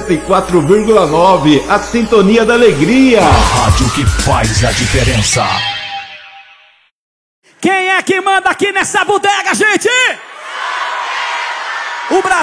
94,9, a sintonia da alegria. A rádio que faz a diferença. Quem é que manda aqui nessa bodega, gente? O Brasil.